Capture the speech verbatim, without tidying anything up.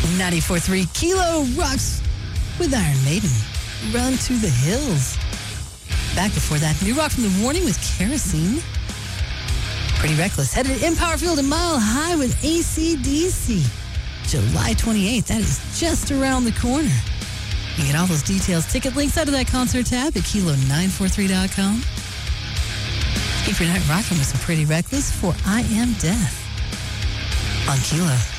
ninety-four point three Kilo rocks with Iron Maiden. Run to the Hills. Back before that, new rock from The Warning with Kerosene. Pretty Reckless headed to Empower Field a Mile High with A C D C. July twenty-eighth, that is just around the corner. You can get all those details, ticket links out of that concert tab at kilo nine four three dot com. Keep your night rocking with some Pretty Reckless for I Am Death on Kilo.